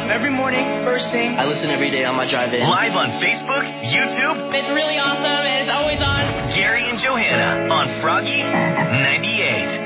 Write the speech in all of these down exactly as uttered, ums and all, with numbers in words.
every morning, first thing. I listen every day on my drive in. Live on Facebook, YouTube. It's really awesome and it's always on. Gary and Johanna on Froggy ninety-eight.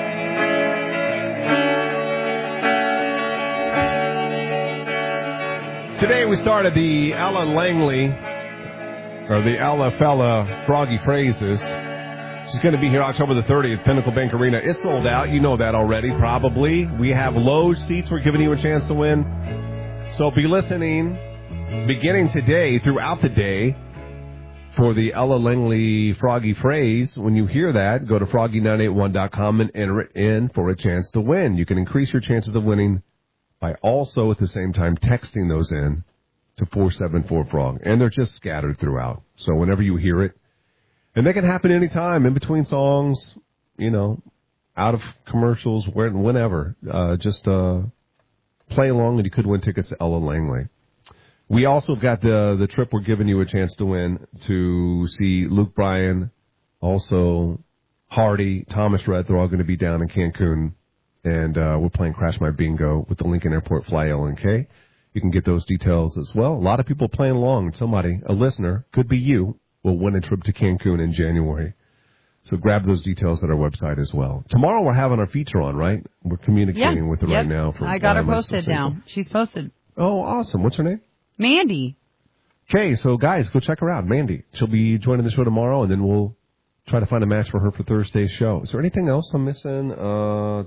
Today we started the Ella Langley, or the Ella Fella Froggy Phrases. She's going to be here October the thirtieth, Pinnacle Bank Arena. It's sold out. You know that already, probably. We have low seats. We're giving you a chance to win. So be listening beginning today, throughout the day, for the Ella Langley Froggy Phrase. When you hear that, go to froggy nine eight one dot com and enter it in for a chance to win. You can increase your chances of winning by also at the same time texting those in to four seven four frog. And they're just scattered throughout. So whenever you hear it, and they can happen anytime, in between songs, you know, out of commercials, whenever. Uh, just uh, play along and you could win tickets to Ella Langley. We also got the the trip we're giving you a chance to win to see Luke Bryan, also Hardy, Thomas Rhett. They're all going to be down in Cancun. And uh, we're playing Crash My Bingo with the Lincoln Airport Fly L N K. You can get those details as well. A lot of people playing along. Somebody, a listener, could be you, will win a trip to Cancun in January. So grab those details at our website as well. Tomorrow we're having our feature on, right? We're communicating yeah, with her yep. right now. For I got her wireless posted now. She's posted. Oh, awesome. What's her name? Mandy. Okay, so guys, go check her out. Mandy. She'll be joining the show tomorrow, and then we'll try to find a match for her for Thursday's show. Is there anything else I'm missing? Uh...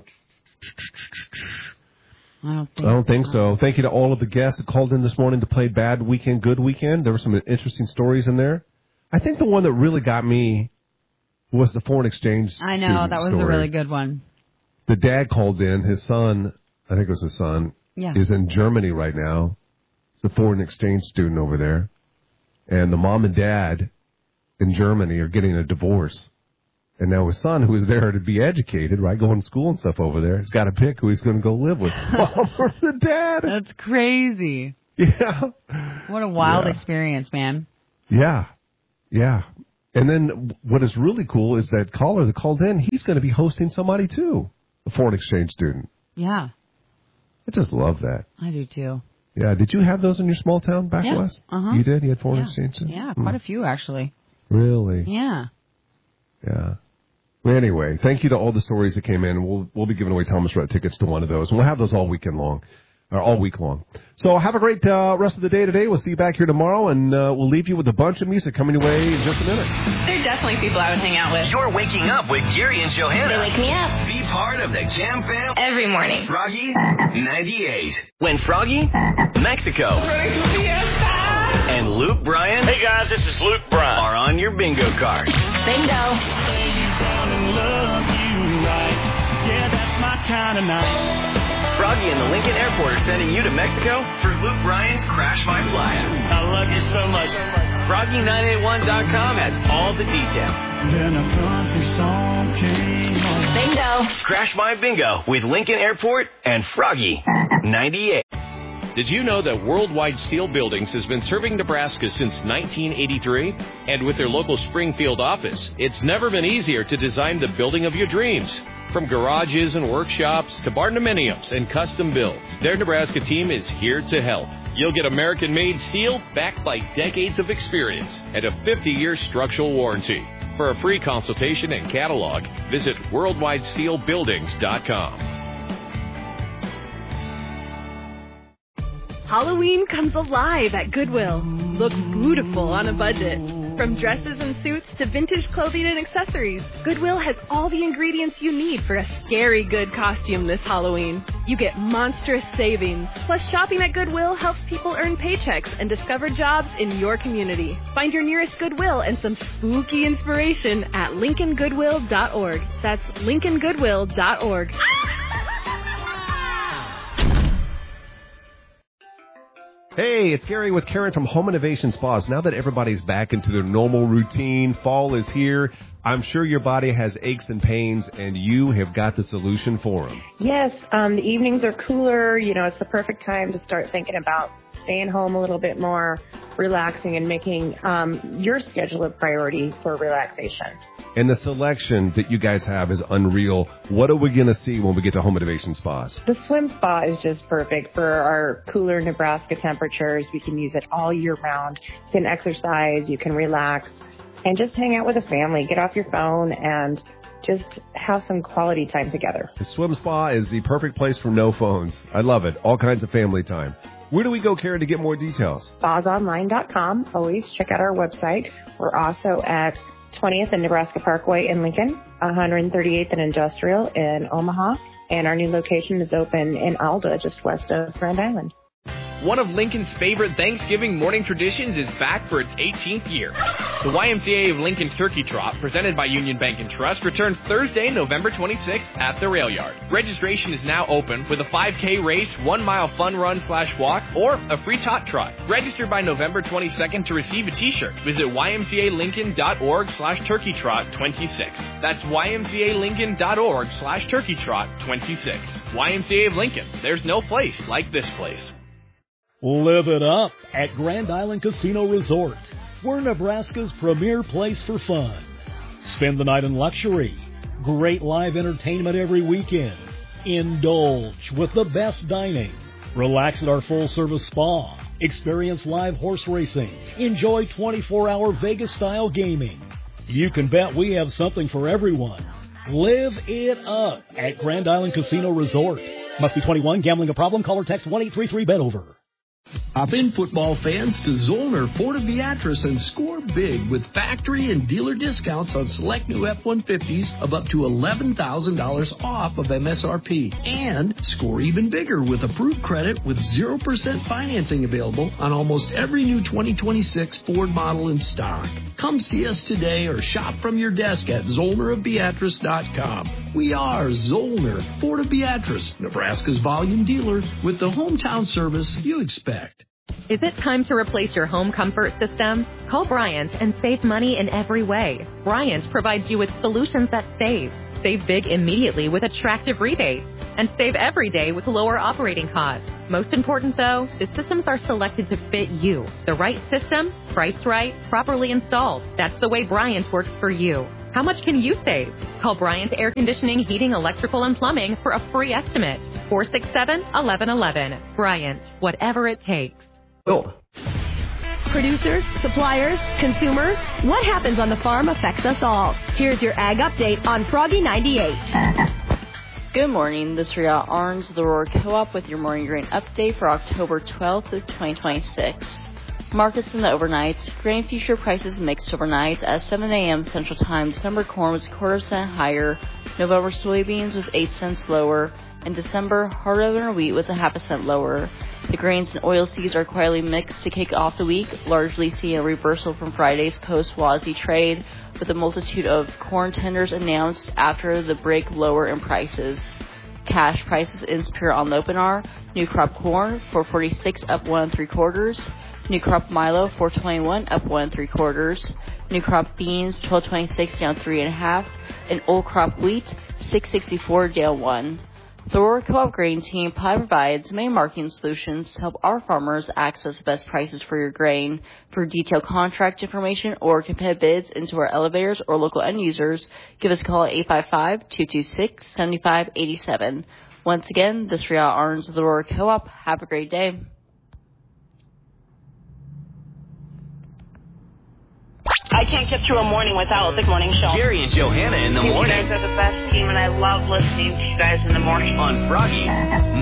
I don't think, I don't think so. Thank you to all of the guests that called in this morning to play Bad Weekend, Good Weekend. There were some interesting stories in there. I think the one that really got me was the foreign exchange I know, that was story. a really good one. The dad called in. His son, I think it was his son, yeah. is in Germany right now. He's a foreign exchange student over there. And the mom and dad in Germany are getting a divorce. And now his son, who is there to be educated, right, going to school and stuff over there, has got to pick who he's going to go live with, mom or the dad. That's crazy. Yeah. What a wild yeah. experience, man. Yeah. Yeah. And then what is really cool is that caller that called in, he's going to be hosting somebody, too, a foreign exchange student. Yeah. I just love that. I do, too. Yeah. Did you have those in your small town back yeah. west? Uh-huh. You did? You had foreign yeah. exchange students? Yeah, quite hmm. a few, actually. Really? Yeah. Yeah. Well, anyway, thank you to all the stories that came in. We'll we'll be giving away Thomas Rhett tickets to one of those, and we'll have those all weekend long, or all week long. So have a great uh, rest of the day today. We'll see you back here tomorrow, and uh, we'll leave you with a bunch of music coming your way in just a minute. They're definitely people I would hang out with. You're waking up with Gary and Johanna. They wake me up. Be part of the Jam Fam every morning. Froggy ninety-eight. When Froggy, Mexico, and Luke Bryan, hey guys, this is Luke Bryan, are on your bingo card. Bingo. Froggy and the Lincoln Airport are sending you to Mexico for Luke Bryan's Crash My Playa. I love you so much. froggy nine eight one dot com has all the details. Then a country song came on. Bingo. Crash My Bingo with Lincoln Airport and Froggy ninety-eight. Did you know that Worldwide Steel Buildings has been serving Nebraska since nineteen eighty-three? And with their local Springfield office, it's never been easier to design the building of your dreams. From garages and workshops to barndominiums and custom builds, their Nebraska team is here to help. You'll get American-made steel backed by decades of experience and a fifty-year structural warranty. For a free consultation and catalog, visit worldwide steel buildings dot com. Halloween comes alive at Goodwill. Look beautiful on a budget. From dresses and suits to vintage clothing and accessories, Goodwill has all the ingredients you need for a scary good costume this Halloween. You get monstrous savings. Plus, shopping at Goodwill helps people earn paychecks and discover jobs in your community. Find your nearest Goodwill and some spooky inspiration at lincoln goodwill dot org. That's lincoln goodwill dot org. Hey, it's Gary with Karen from Home Innovation Spas. Now that everybody's back into their normal routine, fall is here. I'm sure your body has aches and pains, and you have got the solution for them. Yes, um, the evenings are cooler. You know, it's the perfect time to start thinking about staying home a little bit more, relaxing, and making um, your schedule a priority for relaxation. And the selection that you guys have is unreal. What are we going to see when we get to Home Innovation Spas? The swim spa is just perfect for our cooler Nebraska temperatures. We can use it all year round. You can exercise, you can relax, and just hang out with a family. Get off your phone and just have some quality time together. The swim spa is the perfect place for no phones. I love it. All kinds of family time. Where do we go, Karen, to get more details? spas online dot com. Always check out our website. We're also at twentieth and Nebraska Parkway in Lincoln, one thirty-eighth and Industrial in Omaha, and our new location is open in Alda, just west of Grand Island. One of Lincoln's favorite Thanksgiving morning traditions is back for its eighteenth year. The Y M C A of Lincoln's Turkey Trot, presented by Union Bank and Trust, returns Thursday, November twenty-sixth at the Rail Yard. Registration is now open with a five K race, one mile fun run slash walk, or a free tot trot. Register by November twenty-second to receive a t-shirt. Visit Y M C A Lincoln dot org slash turkey trot twenty-six. That's Y M C A Lincoln dot org slash turkey trot twenty-six. Y M C A of Lincoln. There's no place like this place. Live it up at Grand Island Casino Resort. We're Nebraska's premier place for fun. Spend the night in luxury. Great live entertainment every weekend. Indulge with the best dining. Relax at our full-service spa. Experience live horse racing. Enjoy twenty-four hour Vegas-style gaming. You can bet we have something for everyone. Live it up at Grand Island Casino Resort. Must be twenty-one. Gambling a problem? Call or text one eight three three bet over. Hop in, football fans, to Zollner Ford of Beatrice and score big with factory and dealer discounts on select new F one fifties of up to eleven thousand dollars off of M S R P. And score even bigger with approved credit with zero percent financing available on almost every new twenty twenty-six Ford model in stock. Come see us today or shop from your desk at Zollner of Beatrice dot com. We are Zollner Ford of Beatrice, Nebraska's volume dealer with the hometown service you expect. Is it time to replace your home comfort system? Call Bryant and save money in every way. Bryant provides you with solutions that save. Save big immediately with attractive rebates. And save every day with lower operating costs. Most important, though, the systems are selected to fit you. The right system, priced right, properly installed. That's the way Bryant works for you. How much can you save? Call Bryant Air Conditioning, Heating, Electrical, and Plumbing for a free estimate. four six seven, one one one one. Bryant, whatever it takes. Oh. Producers, suppliers, consumers, what happens on the farm affects us all. Here's your Ag Update on Froggy ninety-eight. Good morning, this is Rhea Arns, the Aurora Co-op with your morning grain update for October twelfth of twenty twenty-six. Markets in the overnight. Grain future prices mixed overnight. At seven a.m. Central Time, December corn was a quarter cent higher. November soybeans was eight cents lower. In December, hard over wheat was a half a cent lower. The grains and oilseeds are quietly mixed to kick off the week, largely seeing a reversal from Friday's post-Wazi trade, with a multitude of corn tenders announced after the break lower in prices. Cash prices in Superior on the open are: new crop corn four forty-six up one and three quarters, new crop milo four twenty-one up one and three quarters, new crop beans twelve twenty-six down three and a half, and old crop wheat six sixty-four down one. The Aurora Co-op Grain Team provides main marketing solutions to help our farmers access the best prices for your grain. For detailed contract information or competitive bids into our elevators or local end users, give us a call at eight five five, two two six, seven five eight seven. Once again, this is Rhea Arns of the Aurora Co-op. Have a great day. I can't get through a morning without the morning show. Jerry and Johanna in the morning. You guys are the best team, and I love listening to you guys in the morning. On Froggy